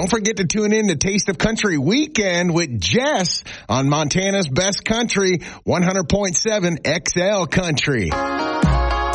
Don't forget to tune in to Taste of Country Weekend with Jess on Montana's Best Country, 100.7 XL Country.